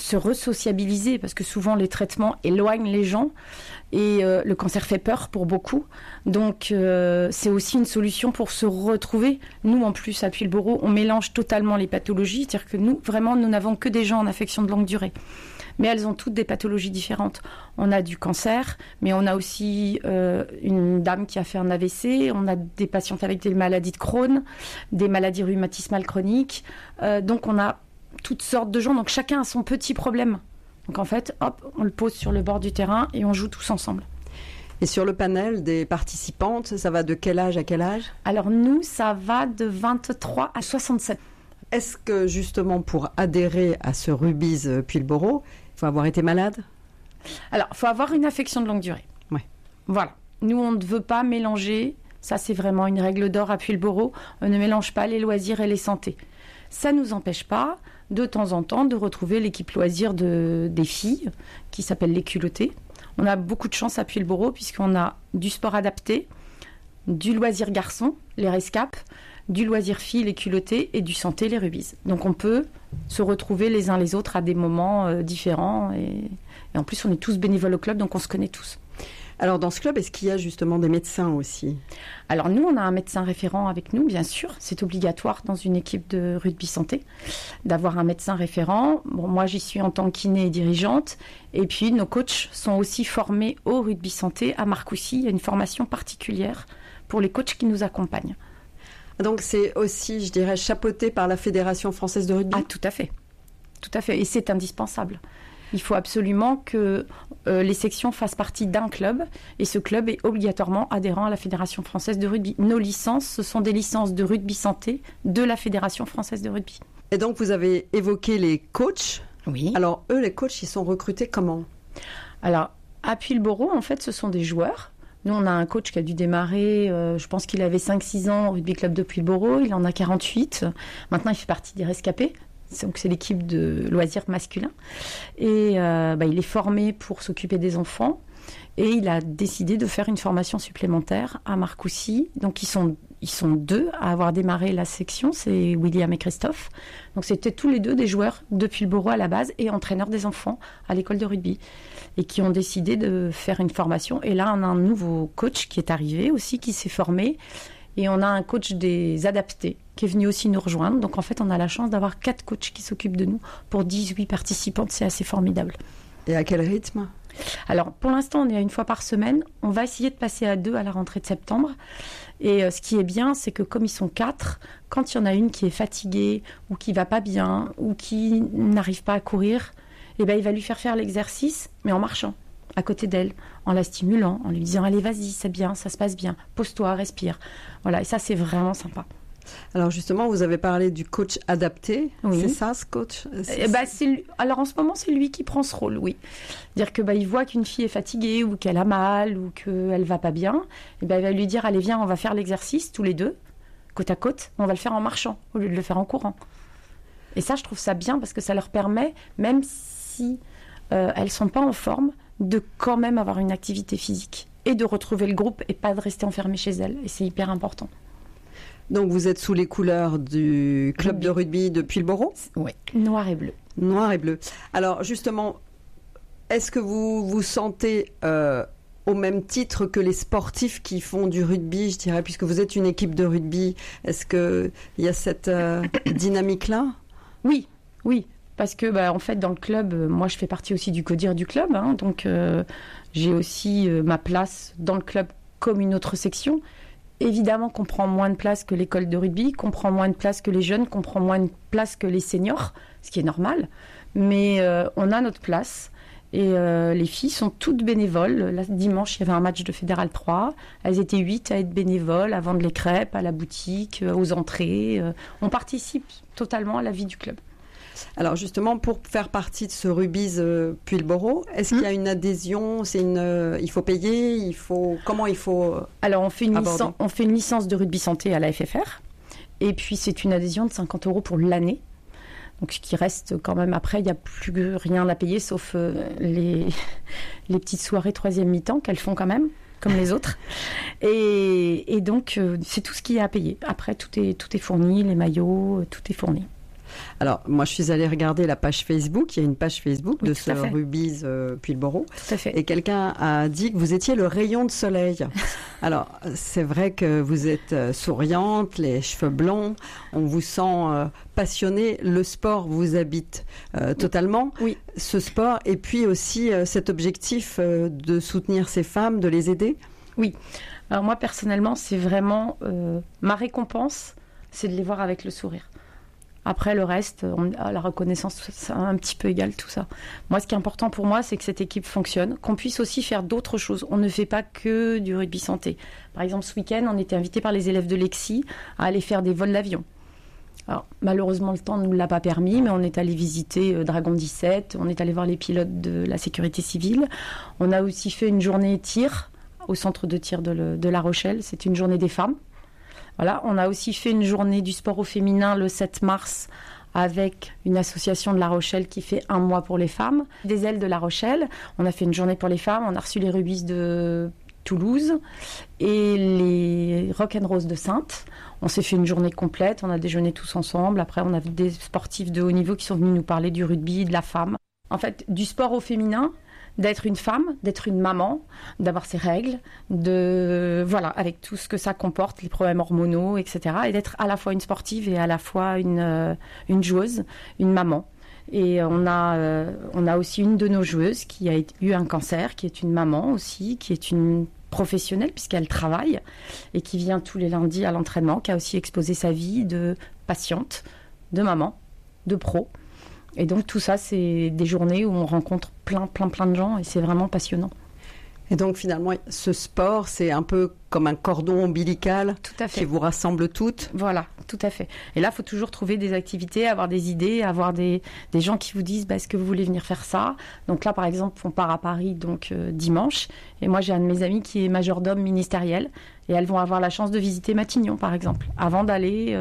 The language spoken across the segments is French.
se resociabiliser, parce que souvent les traitements éloignent les gens et le cancer fait peur pour beaucoup. Donc c'est aussi une solution pour se retrouver. Nous, en plus, à Puylleboro, on mélange totalement les pathologies, c'est-à-dire que nous, vraiment, nous n'avons que des gens en affection de longue durée. Mais elles ont toutes des pathologies différentes. On a du cancer, mais on a aussi une dame qui a fait un AVC, on a des patientes avec des maladies de Crohn, des maladies rhumatismales chroniques. Donc on a toutes sortes de gens, donc chacun a son petit problème. Donc en fait, hop, on le pose sur le bord du terrain et on joue tous ensemble. Et sur le panel des participantes, ça va de quel âge à quel âge ? Alors nous, ça va de 23 à 67. Est-ce que justement pour adhérer à ce Rubies Puylleboro, il faut avoir été malade ? Alors, il faut avoir une affection de longue durée. Ouais. Voilà. Nous, on ne veut pas mélanger. Ça, c'est vraiment une règle d'or à Puylleboro. On ne mélange pas les loisirs et les santé. Ça ne nous empêche pas, de temps en temps, de retrouver l'équipe loisirs des filles, qui s'appelle les culottées. On a beaucoup de chance à Puylleboro, puisqu'on a du sport adapté, du loisir garçon, les rescapes, du loisir filles, les culottées, et du santé, les Rubies. Donc on peut se retrouver les uns les autres à des moments différents. Et en plus, on est tous bénévoles au club, donc on se connaît tous. Alors dans ce club, est-ce qu'il y a justement des médecins aussi ? Alors nous, on a un médecin référent avec nous, bien sûr. C'est obligatoire dans une équipe de rugby santé d'avoir un médecin référent. Bon, moi, j'y suis en tant que kiné et dirigeante. Et puis, nos coachs sont aussi formés au rugby santé à Marcoussis. Il y a une formation particulière pour les coachs qui nous accompagnent. Donc c'est aussi, je dirais, chapeauté par la Fédération française de rugby ? Ah, tout à fait. Tout à fait. Et c'est indispensable. Il faut absolument que les sections fassent partie d'un club. Et ce club est obligatoirement adhérent à la Fédération française de rugby. Nos licences, ce sont des licences de rugby santé de la Fédération française de rugby. Et donc vous avez évoqué les coachs. Oui. Alors eux, les coachs, ils sont recrutés comment ? Alors, à Puylleboro, en fait, ce sont des joueurs. Nous, on a un coach qui a dû démarrer, je pense qu'il avait 5-6 ans au rugby club de Puylleboro. Il en a 48. Maintenant, il fait partie des rescapés. Donc, c'est l'équipe de loisirs masculins. Et il est formé pour s'occuper des enfants. Et il a décidé de faire une formation supplémentaire à Marcoussis. Donc, ils sont deux à avoir démarré la section. C'est William et Christophe. Donc, c'était tous les deux des joueurs de Puylleboro à la base et entraîneurs des enfants à l'école de rugby. Et qui ont décidé de faire une formation. Et là, on a un nouveau coach qui est arrivé aussi, qui s'est formé. Et on a un coach des adaptés qui est venu aussi nous rejoindre. Donc, en fait, on a la chance d'avoir 4 coachs qui s'occupent de nous pour 18 participantes. C'est assez formidable. Et à quel rythme ? Alors, pour l'instant, on est à 1 fois par semaine. On va essayer de passer à 2 à la rentrée de septembre. Et ce qui est bien, c'est que comme ils sont 4, quand il y en a une qui est fatiguée ou qui va pas bien ou qui n'arrive pas à courir, il va lui faire l'exercice, mais en marchant à côté d'elle, en la stimulant, en lui disant « Allez, vas-y, c'est bien, ça se passe bien. Pose-toi, respire. » Voilà, et ça, c'est vraiment sympa. Alors justement, vous avez parlé du coach adapté. Oui. C'est ça, ce coach ? Alors en ce moment, c'est lui qui prend ce rôle, oui. Dire que il voit qu'une fille est fatiguée ou qu'elle a mal ou qu'elle va pas bien, il va lui dire « Allez, viens, on va faire l'exercice tous les deux, côte à côte. On va le faire en marchant au lieu de le faire en courant. » Et ça, je trouve ça bien parce que ça leur permet, même si elles sont pas en forme, de quand même avoir une activité physique et de retrouver le groupe et pas de rester enfermées chez elles. Et c'est hyper important. Donc vous êtes sous les couleurs du club de rugby de Puylleboro ? Oui, noir et bleu. Noir et bleu. Alors justement, est-ce que vous vous sentez au même titre que les sportifs qui font du rugby, je dirais, puisque vous êtes une équipe de rugby, est-ce qu'il y a cette dynamique-là ? Oui. Parce que, en fait, dans le club, moi, je fais partie aussi du CODIR du club. Donc, j'ai aussi ma place dans le club comme une autre section. Évidemment qu'on prend moins de place que l'école de rugby, qu'on prend moins de place que les jeunes, qu'on prend moins de place que les seniors, ce qui est normal. Mais on a notre place. Et les filles sont toutes bénévoles. Là, dimanche, il y avait un match de Fédéral 3. Elles étaient 8 à être bénévoles, à vendre les crêpes, à la boutique, aux entrées. On participe totalement à la vie du club. Alors justement, pour faire partie de ce Rubies Puylleboro, est-ce qu'il y a une adhésion ? Il faut payer ? Comment il faut Alors on fait une licence de rugby santé à la FFR. Et puis c'est une adhésion de 50 € pour l'année. Donc ce qui reste quand même après, il n'y a plus rien à payer sauf les petites soirées 3e mi-temps qu'elles font quand même, comme les autres. Et donc c'est tout ce qu'il y a à payer. Après tout est fourni, les maillots, tout est fourni. Alors, moi, je suis allée regarder la page Facebook. Il y a une page Facebook de ce Rubies Puylleborough. Tout à fait. Et quelqu'un a dit que vous étiez le rayon de soleil. Alors, c'est vrai que vous êtes souriante, les cheveux blonds, on vous sent passionnée. Le sport vous habite totalement. Oui. Ce sport, et puis aussi cet objectif de soutenir ces femmes, de les aider. Oui. Alors moi, personnellement, c'est vraiment ma récompense, c'est de les voir avec le sourire. Après, le reste, la reconnaissance, c'est un petit peu égal, tout ça. Moi, ce qui est important pour moi, c'est que cette équipe fonctionne, qu'on puisse aussi faire d'autres choses. On ne fait pas que du rugby santé. Par exemple, ce week-end, on était invités par les élèves de l'EXI à aller faire des vols d'avion. Alors, malheureusement, le temps ne nous l'a pas permis, mais on est allé visiter Dragon 17, on est allé voir les pilotes de la sécurité civile. On a aussi fait une journée tir au centre de tir de La Rochelle. C'est une journée des femmes. Voilà, on a aussi fait une journée du sport au féminin le 7 mars avec une association de La Rochelle qui fait 1 mois pour les femmes. Des ailes de La Rochelle, on a fait une journée pour les femmes, on a reçu les Rubies de Toulouse et les Rock'n'Rose de Saintes. On s'est fait une journée complète, on a déjeuné tous ensemble. Après, on a des sportifs de haut niveau qui sont venus nous parler du rugby, de la femme. En fait, du sport au féminin, d'être une femme, d'être une maman, d'avoir ses règles, voilà, avec tout ce que ça comporte, les problèmes hormonaux, etc. Et d'être à la fois une sportive et à la fois une joueuse, une maman. Et on a aussi une de nos joueuses qui a eu un cancer, qui est une maman aussi, qui est une professionnelle puisqu'elle travaille et qui vient tous les lundis à l'entraînement, qui a aussi exposé sa vie de patiente, de maman, de pro. Et donc tout ça, c'est des journées où on rencontre plein de gens et c'est vraiment passionnant. Et donc finalement, ce sport, c'est un peu comme un cordon ombilical qui vous rassemble toutes. Voilà, tout à fait. Et là, il faut toujours trouver des activités, avoir des idées, avoir des gens qui vous disent est-ce que vous voulez venir faire ça ? Donc là, par exemple, on part à Paris dimanche. Et moi, j'ai un de mes amis qui est majordome ministériel. Et elles vont avoir la chance de visiter Matignon, par exemple, avant d'aller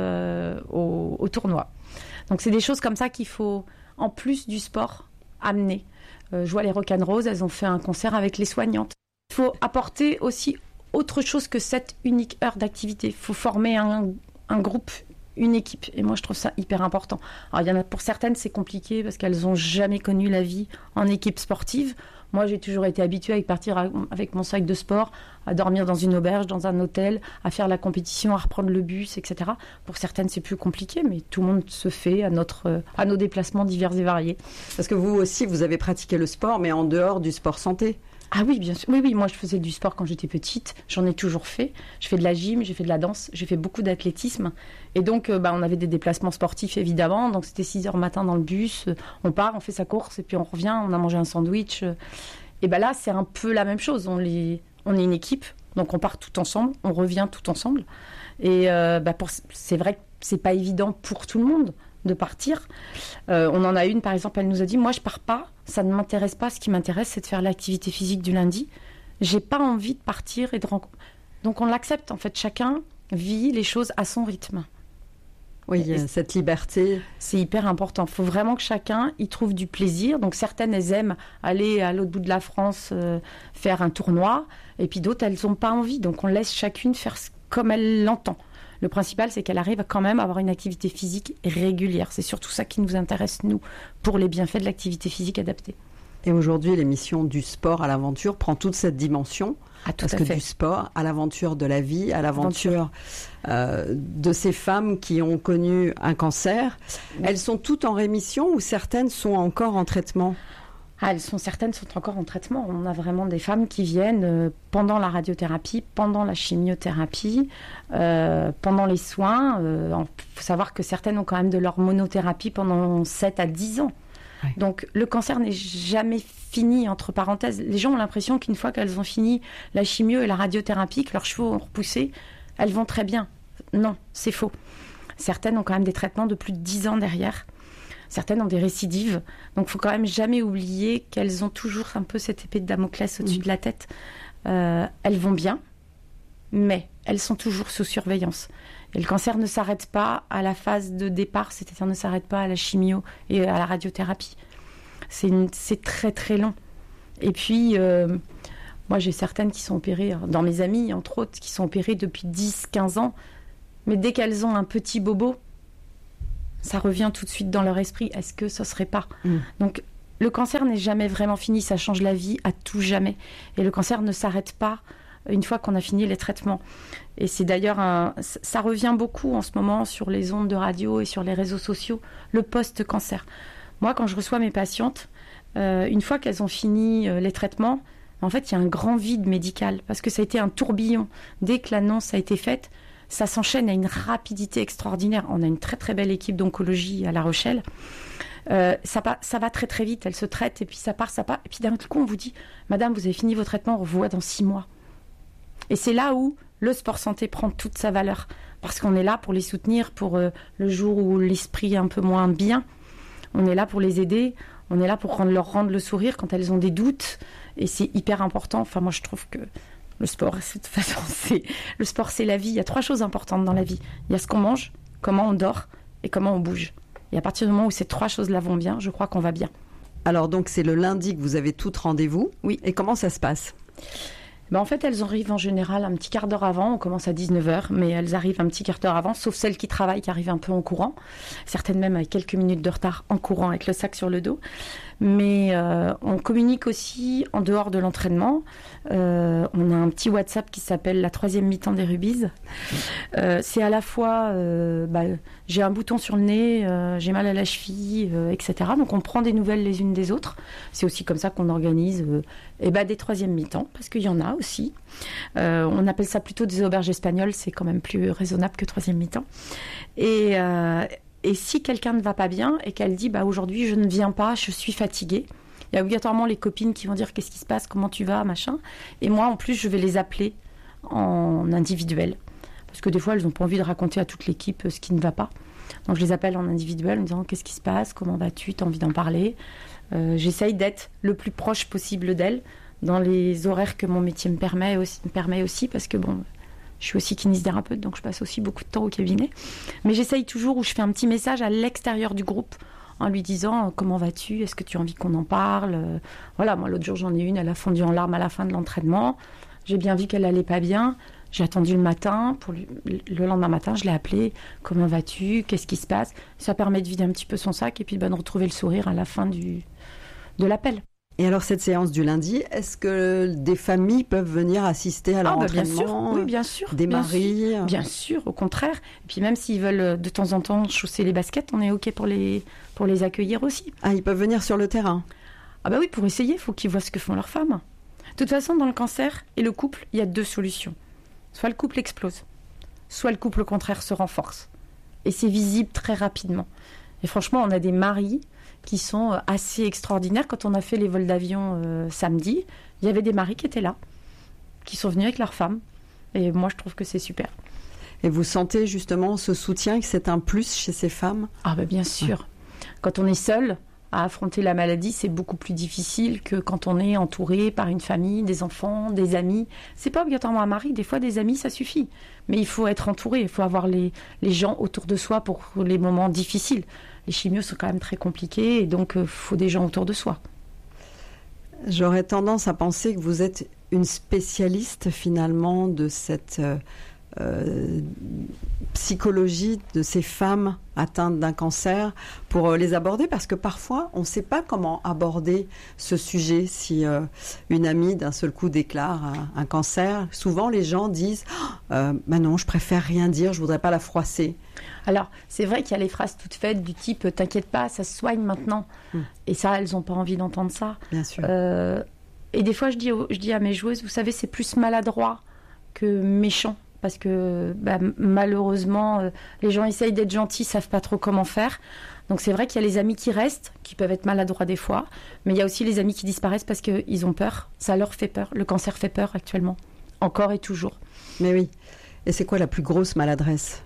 au tournoi. Donc c'est des choses comme ça qu'il faut, en plus du sport, amener. Je vois les Rock'n'Rose, elles ont fait un concert avec les soignantes. Il faut apporter aussi autre chose que cette unique heure d'activité. Il faut former un groupe, une équipe. Et moi, je trouve ça hyper important. Alors, il y en a pour certaines, c'est compliqué parce qu'elles n'ont jamais connu la vie en équipe sportive. Moi, j'ai toujours été habituée à partir avec mon sac de sport, à dormir dans une auberge, dans un hôtel, à faire la compétition, à reprendre le bus, etc. Pour certaines, c'est plus compliqué, mais tout le monde se fait à nos déplacements divers et variés. Parce que vous aussi, vous avez pratiqué le sport, mais en dehors du sport santé. Ah oui, bien sûr. Oui, moi je faisais du sport quand j'étais petite. J'en ai toujours fait. Je fais de la gym, j'ai fait de la danse, j'ai fait beaucoup d'athlétisme. Et donc, on avait des déplacements sportifs, évidemment. Donc, c'était 6h matin dans le bus. On part, on fait sa course et puis on revient. On a mangé un sandwich. Et là, c'est un peu la même chose. On est une équipe. Donc, on part tout ensemble. On revient tout ensemble. Et c'est vrai que c'est pas évident pour tout le monde de partir. On en a une, par exemple, elle nous a dit « Moi, je pars pas. Ça ne m'intéresse pas. Ce qui m'intéresse, c'est de faire l'activité physique du lundi. J'ai pas envie de partir et de rencontrer. » Donc, on l'accepte. En fait, chacun vit les choses à son rythme. Oui, cette liberté. C'est hyper important. Il faut vraiment que chacun y trouve du plaisir. Donc, certaines, elles aiment aller à l'autre bout de la France faire un tournoi. Et puis d'autres, elles n'ont pas envie. Donc, on laisse chacune faire comme elle l'entend. Le principal, c'est qu'elle arrive quand même à avoir une activité physique régulière. C'est surtout ça qui nous intéresse, nous, pour les bienfaits de l'activité physique adaptée. Et aujourd'hui, l'émission du sport à l'aventure prend toute cette dimension. Parce que du sport à l'aventure de la vie, à l'aventure de ces femmes qui ont connu un cancer. Oui. Elles sont toutes en rémission ou certaines sont encore en traitement ? Certaines sont encore en traitement. On a vraiment des femmes qui viennent pendant la radiothérapie, pendant la chimiothérapie, pendant les soins. Il faut savoir que certaines ont quand même de l'hormonothérapie pendant 7 à 10 ans. Oui. Donc le cancer n'est jamais fini, entre parenthèses. Les gens ont l'impression qu'une fois qu'elles ont fini la chimio et la radiothérapie, que leurs cheveux ont repoussé, elles vont très bien. Non, c'est faux. Certaines ont quand même des traitements de plus de 10 ans derrière. Certaines ont des récidives. Donc, il ne faut quand même jamais oublier qu'elles ont toujours un peu cette épée de Damoclès au-dessus de la tête. Elles vont bien, mais elles sont toujours sous surveillance. Et le cancer ne s'arrête pas à la phase de départ, c'est-à-dire ne s'arrête pas à la chimio et à la radiothérapie. C'est très, très long. Et puis, moi, j'ai certaines qui sont opérées, dans mes amies, entre autres, qui sont opérées depuis 10, 15 ans. Mais dès qu'elles ont un petit bobo, Ça revient tout de suite dans leur esprit. Est-ce que ça serait pas Donc, le cancer n'est jamais vraiment fini. Ça change la vie à tout jamais. Et le cancer ne s'arrête pas une fois qu'on a fini les traitements. Et c'est d'ailleurs ça revient beaucoup en ce moment sur les ondes de radio et sur les réseaux sociaux, le post-cancer. Moi, quand je reçois mes patientes, une fois qu'elles ont fini les traitements, en fait, il y a un grand vide médical parce que ça a été un tourbillon. Dès que l'annonce a été faite, ça s'enchaîne à une rapidité extraordinaire. On a une très très belle équipe d'oncologie à La Rochelle. Ça va très très vite, elles se traitent et puis ça part. Et puis d'un coup, on vous dit, Madame, vous avez fini vos traitements, on vous voit dans 6 mois. Et c'est là où le sport santé prend toute sa valeur. Parce qu'on est là pour les soutenir, pour le jour où l'esprit est un peu moins bien. On est là pour les aider, on est là pour leur rendre le sourire quand elles ont des doutes. Et c'est hyper important. Enfin, moi, je trouve que le sport, de toute façon, le sport, c'est la vie. Il y a 3 choses importantes dans la vie. Il y a ce qu'on mange, comment on dort et comment on bouge. Et à partir du moment où ces 3 choses-là vont bien, je crois qu'on va bien. Alors, donc, c'est le lundi que vous avez toutes rendez-vous. Oui. Et comment ça se passe ? En fait, elles arrivent en général un petit quart d'heure avant. On commence à 19h, mais elles arrivent un petit quart d'heure avant, sauf celles qui travaillent, qui arrivent un peu en courant. Certaines même avec quelques minutes de retard en courant avec le sac sur le dos. Mais on communique aussi en dehors de l'entraînement. On a un petit WhatsApp qui s'appelle la 3e mi-temps des Rubies. C'est à la fois, j'ai un bouton sur le nez, j'ai mal à la cheville, etc. Donc on prend des nouvelles les unes des autres. C'est aussi comme ça qu'on organise des 3e mi-temps, parce qu'il y en a aussi. On appelle ça plutôt des auberges espagnoles, c'est quand même plus raisonnable que 3e mi-temps. Et si quelqu'un ne va pas bien et qu'elle dit aujourd'hui je ne viens pas, je suis fatiguée, il y a obligatoirement les copines qui vont dire qu'est-ce qui se passe, comment tu vas, machin. Et moi en plus je vais les appeler en individuel. Parce que des fois elles n'ont pas envie de raconter à toute l'équipe ce qui ne va pas. Donc je les appelle en individuel en disant qu'est-ce qui se passe, comment vas-tu, t'as envie d'en parler. J'essaye d'être le plus proche possible d'elles dans les horaires que mon métier me permet aussi parce que je suis aussi kinésithérapeute, donc je passe aussi beaucoup de temps au cabinet. Mais j'essaye toujours où je fais un petit message à l'extérieur du groupe en lui disant comment vas-tu, est-ce que tu as envie qu'on en parle. Voilà, moi l'autre jour j'en ai une, elle a fondu en larmes à la fin de l'entraînement. J'ai bien vu qu'elle allait pas bien. J'ai attendu le matin, le lendemain matin, je l'ai appelée. Comment vas-tu, qu'est-ce qui se passe? Ça permet de vider un petit peu son sac et puis de retrouver le sourire à la fin de l'appel. Et alors cette séance du lundi, est-ce que des familles peuvent venir assister à leur entraînement? Bien sûr, oui, bien sûr. Des maris? Bien sûr, au contraire. Et puis même s'ils veulent de temps en temps chausser les baskets, on est OK pour les accueillir aussi. Ah, ils peuvent venir sur le terrain? Ah oui, pour essayer, il faut qu'ils voient ce que font leurs femmes. De toute façon, dans le cancer et le couple, il y a 2 solutions. Soit le couple explose, soit le couple au contraire se renforce. Et c'est visible très rapidement. Et franchement, on a des maris qui sont assez extraordinaires. Quand on a fait les vols d'avion samedi, il y avait des maris qui étaient là, qui sont venus avec leurs femmes. Et moi, je trouve que c'est super. Et vous sentez justement ce soutien, que c'est un plus chez ces femmes? Ah bien sûr. Ouais. Quand on est seul à affronter la maladie, c'est beaucoup plus difficile que quand on est entouré par une famille, des enfants, des amis. C'est pas obligatoirement un mari, des fois des amis, ça suffit. Mais il faut être entouré, il faut avoir les gens autour de soi pour les moments difficiles. Les chimios sont quand même très compliqués et donc il faut des gens autour de soi. J'aurais tendance à penser que vous êtes une spécialiste finalement de cette psychologie de ces femmes atteintes d'un cancer pour les aborder, parce que parfois on ne sait pas comment aborder ce sujet. Si une amie d'un seul coup déclare un cancer, souvent les gens disent non, je préfère rien dire, je voudrais pas la froisser. Alors c'est vrai qu'il y a les phrases toutes faites du type t'inquiète pas, ça se soigne maintenant. Et ça, elles n'ont pas envie d'entendre ça. Bien sûr. Et des fois je dis à mes joueuses, vous savez, c'est plus maladroit que méchant. Parce que malheureusement, les gens essayent d'être gentils, savent pas trop comment faire. Donc c'est vrai qu'il y a les amis qui restent, qui peuvent être maladroits des fois, mais il y a aussi les amis qui disparaissent parce qu'ils ont peur. Ça leur fait peur. Le cancer fait peur actuellement, encore et toujours. Mais oui. Et c'est quoi la plus grosse maladresse?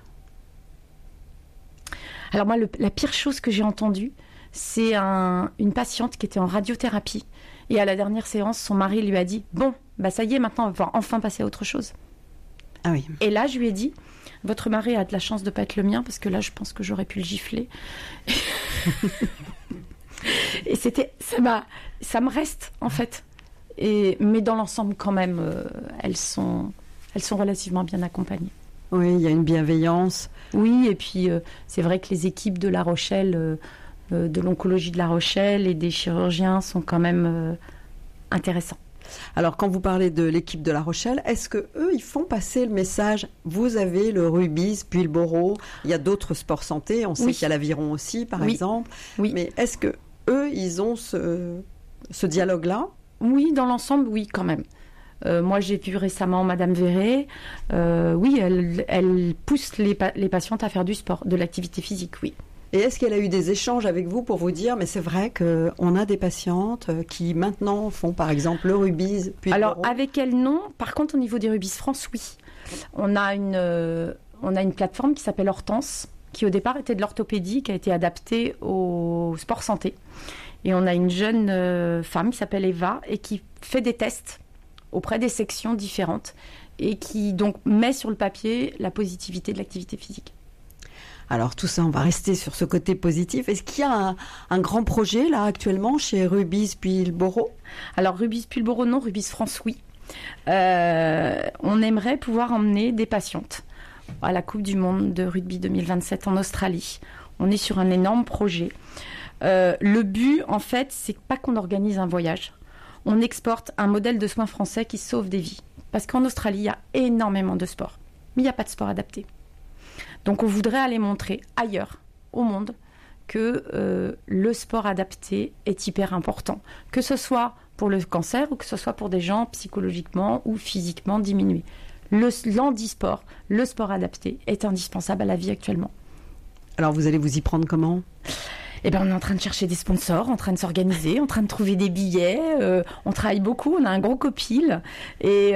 Alors moi, la pire chose que j'ai entendue, c'est une patiente qui était en radiothérapie. Et à la dernière séance, son mari lui a dit « Bon, ça y est, maintenant on va pouvoir enfin passer à autre chose ». Ah oui. Et là, je lui ai dit, votre mari a de la chance de ne pas être le mien, parce que là, je pense que j'aurais pu le gifler. Et ça me reste, en fait. Mais dans l'ensemble, quand même, elles sont relativement bien accompagnées. Oui, il y a une bienveillance. Oui, et puis c'est vrai que les équipes de La Rochelle, de l'oncologie de La Rochelle et des chirurgiens sont quand même intéressants. Alors, quand vous parlez de l'équipe de La Rochelle, est-ce que eux, ils font passer le message? Vous avez le rugby, puis le boro. Il y a d'autres sports santé. On sait qu'il y a l'aviron aussi, par exemple. Oui. Mais est-ce que eux, ils ont ce dialogue-là? Oui, dans l'ensemble, oui, quand même. Moi, j'ai vu récemment Madame Véret. Oui, elle pousse les patientes à faire du sport, de l'activité physique, oui. Et est-ce qu'elle a eu des échanges avec vous pour vous dire, mais c'est vrai qu'on a des patientes qui maintenant font par exemple le rugby puis Alors avec elle, non. Par contre, au niveau des Rugby France, oui. On a une plateforme qui s'appelle Hortense, qui au départ était de l'orthopédie, qui a été adaptée au sport santé. Et on a une jeune femme qui s'appelle Eva et qui fait des tests auprès des sections différentes et qui donc met sur le papier la positivité de l'activité physique. Alors tout ça, on va rester sur ce côté positif. Est-ce qu'il y a un grand projet là actuellement chez Rubis puis le Boro? Alors Rubis puis le Boro, non. Rubis France, oui. On aimerait pouvoir emmener des patientes à la Coupe du Monde de rugby 2027 en Australie. On est sur un énorme projet. Le but, en fait, c'est pas qu'on organise un voyage. On exporte un modèle de soins français qui sauve des vies. Parce qu'en Australie, il y a énormément de sports. Mais il n'y a pas de sport adapté. Donc on voudrait aller montrer ailleurs, au monde, que le sport adapté est hyper important. Que ce soit pour le cancer ou que ce soit pour des gens psychologiquement ou physiquement diminués. L'handisport, le sport adapté, est indispensable à la vie actuellement. Alors vous allez vous y prendre comment ? Eh ben, on est en train de chercher des sponsors, en train de s'organiser, en train de trouver des billets. On travaille beaucoup, on a un gros copil et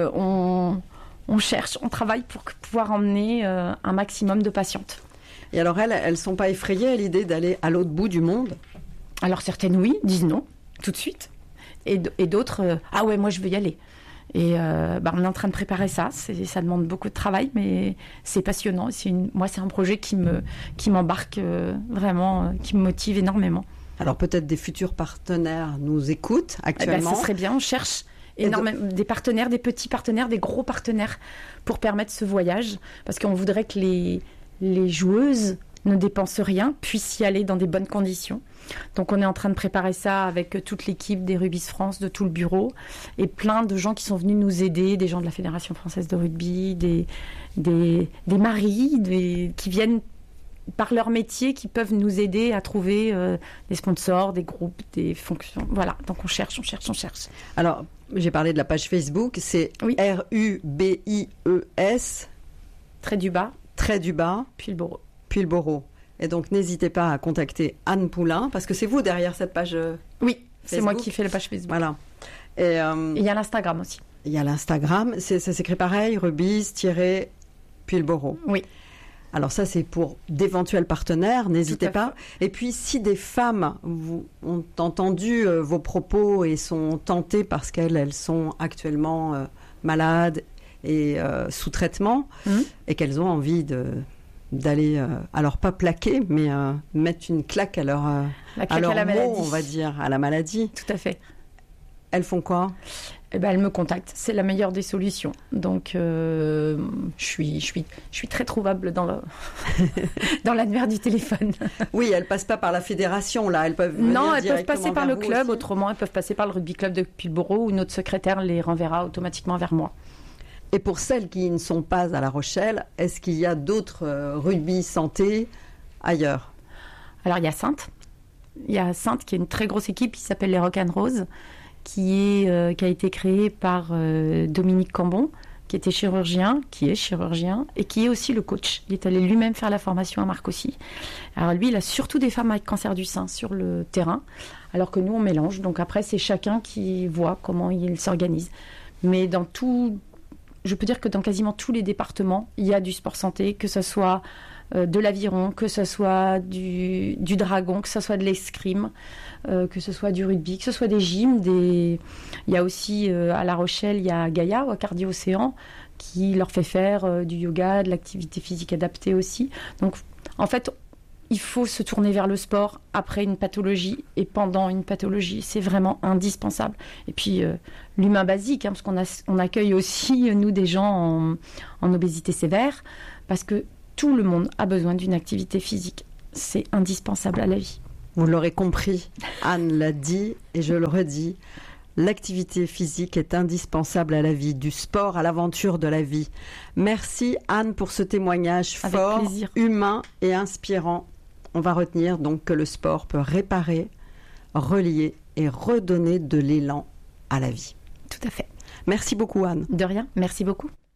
on cherche, on travaille pour pouvoir emmener un maximum de patientes. Et alors elles sont pas effrayées à l'idée d'aller à l'autre bout du monde ? Alors certaines oui, disent non, tout de suite. Et d'autres, ah ouais, moi je veux y aller. Et on est en train de préparer ça. Ça demande beaucoup de travail, mais c'est passionnant. Moi, c'est un projet qui m'embarque vraiment, qui me motive énormément. Alors peut-être des futurs partenaires nous écoutent actuellement. Ce serait bien, on cherche énormément des partenaires, des petits partenaires, des gros partenaires pour permettre ce voyage. Parce qu'on voudrait que les joueuses ne dépensent rien, puissent y aller dans des bonnes conditions. Donc on est en train de préparer ça avec toute l'équipe des Rubis France, de tout le bureau, et plein de gens qui sont venus nous aider, des gens de la Fédération française de rugby, des maris, qui viennent par leur métier, qui peuvent nous aider à trouver des sponsors, des groupes, des fonctions. Voilà, donc on cherche. Alors, j'ai parlé de la page Facebook, c'est RUBIES. Trait du bas. Puis le Boro. Et donc, n'hésitez pas à contacter Anne Poulain, parce que c'est vous derrière cette page Oui, Facebook. C'est moi qui fais la page Facebook. Voilà. Et il y a l'Instagram aussi. Il y a l'Instagram, ça s'écrit pareil, Rubis-puis le Boro. Oui. Alors ça, c'est pour d'éventuels partenaires, n'hésitez pas. Et puis, si des femmes ont entendu vos propos et sont tentées parce qu'elles sont actuellement malades et sous traitement, et qu'elles ont envie d'aller, alors pas plaquer, mais mettre une claque à leur mot, on va dire, à la maladie. Tout à fait. Elles font quoi ? Elles me contactent. C'est la meilleure des solutions. Donc, je suis très trouvable dans l'annuaire du téléphone. Oui, elles passent pas par la fédération, là. Elles peuvent peuvent passer par le club. Autrement, elles peuvent passer par le rugby club depuis le Boro, où notre secrétaire les renverra automatiquement vers moi. Et pour celles qui ne sont pas à La Rochelle, est-ce qu'il y a d'autres rugby santé ailleurs ? Alors, il y a Saintes. Il y a Saintes qui est une très grosse équipe qui s'appelle les Rock'n'Rose, qui a été créée par Dominique Cambon, qui est chirurgien, et qui est aussi le coach. Il est allé lui-même faire la formation à Marcoussis. Alors lui, il a surtout des femmes avec cancer du sein sur le terrain, alors que nous, on mélange. Donc après, c'est chacun qui voit comment il s'organise. Mais je peux dire que dans quasiment tous les départements, il y a du sport santé, que ce soit de l'aviron, que ce soit du dragon, que ce soit de l'escrime, que ce soit du rugby, que ce soit des gyms. Il y a aussi à La Rochelle, il y a Gaïa, ou à Cardio Océan, qui leur fait faire du yoga, de l'activité physique adaptée aussi. Donc en fait, il faut se tourner vers le sport après une pathologie et pendant une pathologie. C'est vraiment indispensable. Et puis, l'humain basique, parce qu'on accueille aussi, nous, des gens en obésité sévère, parce que tout le monde a besoin d'une activité physique. C'est indispensable à la vie. Vous l'aurez compris, Anne l'a dit et je le redis. L'activité physique est indispensable à la vie, du sport à l'aventure de la vie. Merci Anne pour ce témoignage fort, humain et inspirant. On va retenir donc que le sport peut réparer, relier et redonner de l'élan à la vie. Tout à fait. Merci beaucoup Anne. De rien, merci beaucoup.